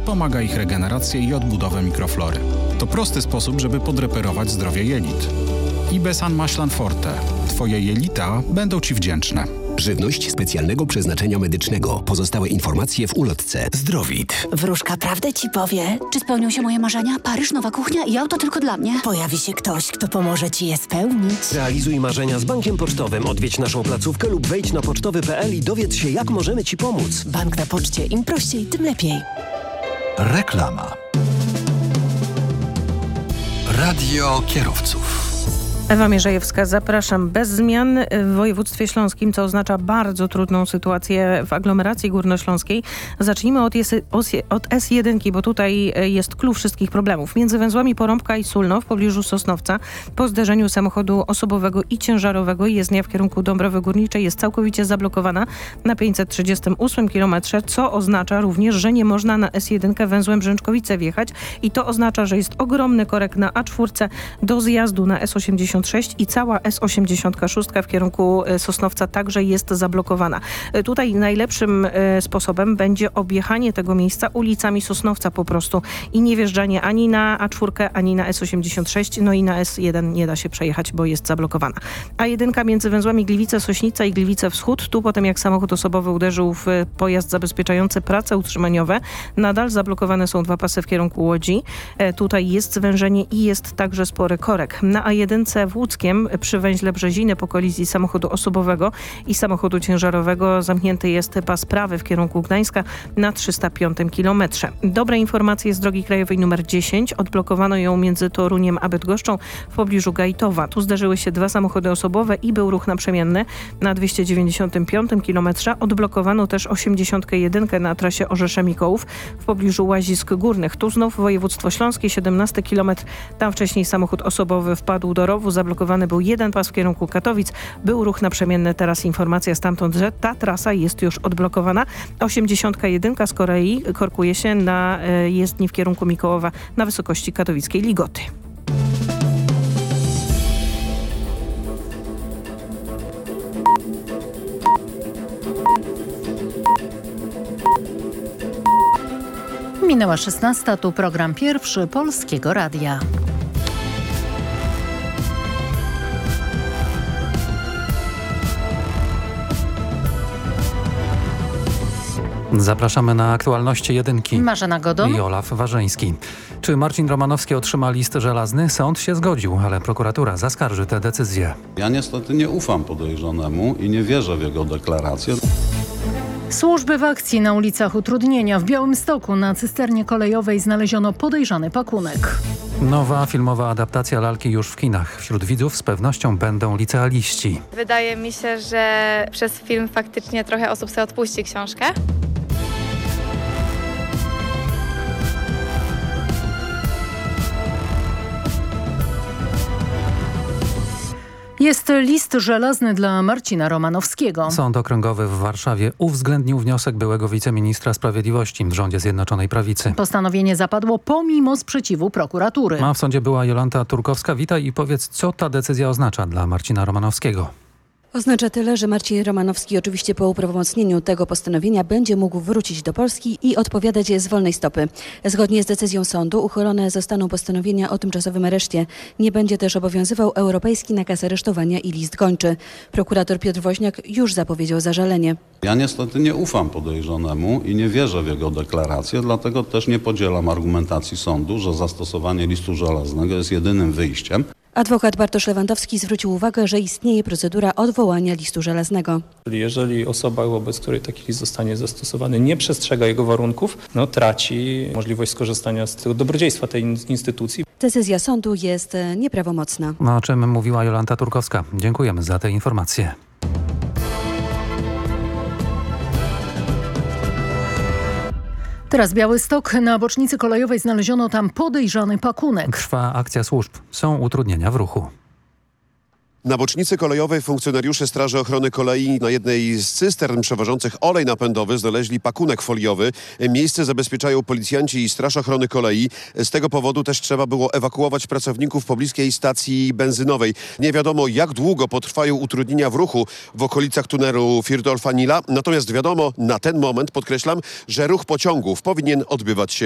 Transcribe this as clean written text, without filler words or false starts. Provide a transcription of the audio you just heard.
wspomaga ich regenerację i odbudowę mikroflory. To prosty sposób, żeby podreperować zdrowie jelit. Ibesan Maślan Forte. Twoje jelita będą Ci wdzięczne. Żywność specjalnego przeznaczenia medycznego. Pozostałe informacje w ulotce. Zdrowit. Wróżka prawdę ci powie. Czy spełnią się moje marzenia? Paryż, nowa kuchnia i auto tylko dla mnie. Pojawi się ktoś, kto pomoże ci je spełnić. Realizuj marzenia z Bankiem Pocztowym. Odwiedź naszą placówkę lub wejdź na pocztowy.pl i dowiedz się, jak możemy ci pomóc. Bank na poczcie. Im prościej, tym lepiej. Reklama. Radio kierowców. Ewa Mierzejewska, zapraszam. Bez zmian w województwie śląskim, co oznacza bardzo trudną sytuację w aglomeracji górnośląskiej. Zacznijmy od S1, bo tutaj jest klucz wszystkich problemów. Między węzłami Porąbka i Sulno w pobliżu Sosnowca po zderzeniu samochodu osobowego i ciężarowego jezdnia w kierunku Dąbrowy Górniczej jest całkowicie zablokowana na 538 km, co oznacza również, że nie można na S1 węzłem Brzęczkowice wjechać i to oznacza, że jest ogromny korek na A4 do zjazdu na S86 i cała S86 w kierunku Sosnowca także jest zablokowana. Tutaj najlepszym sposobem będzie objechanie tego miejsca ulicami Sosnowca po prostu i nie wjeżdżanie ani na A4, ani na S86, no i na S1 nie da się przejechać, bo jest zablokowana. A1 między węzłami Gliwice-Sośnica i Gliwice-Wschód, tu potem jak samochód osobowy uderzył w pojazd zabezpieczający prace utrzymaniowe, nadal zablokowane są dwa pasy w kierunku Łodzi. Tutaj jest zwężenie i jest także spory korek. Na A1 w Łódzkiem przy węźle Brzeziny po kolizji samochodu osobowego i samochodu ciężarowego zamknięty jest pas prawy w kierunku Gdańska na 305 km. Dobre informacje z drogi krajowej nr 10. Odblokowano ją między Toruniem a Bydgoszczą w pobliżu Gajtowa. Tu zderzyły się dwa samochody osobowe i był ruch naprzemienny na 295 km. Odblokowano też 81 na trasie Orzesze-Mikołów w pobliżu Łazisk Górnych. Tu znów województwo śląskie, 17 km. Tam wcześniej samochód osobowy wpadł do rowu. Zablokowany był jeden pas w kierunku Katowic. Był ruch naprzemienny. Teraz informacja stamtąd, że ta trasa jest już odblokowana. 81 z kolei korkuje się na jezdni w kierunku Mikołowa na wysokości katowickiej Ligoty. Minęła 16, tu program pierwszy Polskiego Radia. Zapraszamy na aktualności jedynki. Marzena Godon i Olaf Warzyński. Czy Marcin Romanowski otrzyma list żelazny? Sąd się zgodził, ale prokuratura zaskarży tę decyzję. Ja niestety nie ufam podejrzanemu i nie wierzę w jego deklarację. Służby w akcji na ulicach utrudnienia. W Białymstoku na cysternie kolejowej znaleziono podejrzany pakunek. Nowa filmowa adaptacja lalki już w kinach. Wśród widzów z pewnością będą licealiści. Wydaje mi się, że przez film faktycznie trochę osób sobie odpuści książkę. Jest list żelazny dla Marcina Romanowskiego. Sąd Okręgowy w Warszawie uwzględnił wniosek byłego wiceministra sprawiedliwości w rządzie Zjednoczonej Prawicy. Postanowienie zapadło pomimo sprzeciwu prokuratury. A w sądzie była Jolanta Turkowska. Witaj i powiedz, co ta decyzja oznacza dla Marcina Romanowskiego. Oznacza tyle, że Marcin Romanowski oczywiście po uprawomocnieniu tego postanowienia będzie mógł wrócić do Polski i odpowiadać z wolnej stopy. Zgodnie z decyzją sądu uchylone zostaną postanowienia o tymczasowym areszcie. Nie będzie też obowiązywał europejski nakaz aresztowania i list gończy. Prokurator Piotr Woźniak już zapowiedział zażalenie. Ja niestety nie ufam podejrzanemu i nie wierzę w jego deklarację, dlatego też nie podzielam argumentacji sądu, że zastosowanie listu żelaznego jest jedynym wyjściem. Adwokat Bartosz Lewandowski zwrócił uwagę, że istnieje procedura odwołania listu żelaznego. Jeżeli osoba, wobec której taki list zostanie zastosowany, nie przestrzega jego warunków, traci możliwość skorzystania z tego dobrodziejstwa tej instytucji. Decyzja sądu jest nieprawomocna. O czym mówiła Jolanta Turkowska. Dziękujemy za te informacje. Teraz Białystok. Na bocznicy kolejowej znaleziono tam podejrzany pakunek. Trwa akcja służb. Są utrudnienia w ruchu. Na bocznicy kolejowej funkcjonariusze Straży Ochrony Kolei na jednej z cystern przewożących olej napędowy znaleźli pakunek foliowy. Miejsce zabezpieczają policjanci i Straż Ochrony Kolei. Z tego powodu też trzeba było ewakuować pracowników pobliskiej stacji benzynowej. Nie wiadomo, jak długo potrwają utrudnienia w ruchu w okolicach tunelu Firdolfa-Nila. Natomiast wiadomo, na ten moment, podkreślam, że ruch pociągów powinien odbywać się